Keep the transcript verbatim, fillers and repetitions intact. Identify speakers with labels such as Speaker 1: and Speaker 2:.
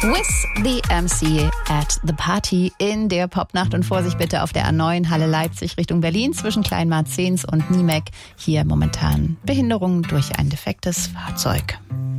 Speaker 1: With the M C at the Party in der Popnacht. Und Vorsicht bitte auf der A neun Halle Leipzig Richtung Berlin zwischen Kleinmarzens und Niemek. Hier momentan Behinderung durch ein defektes Fahrzeug.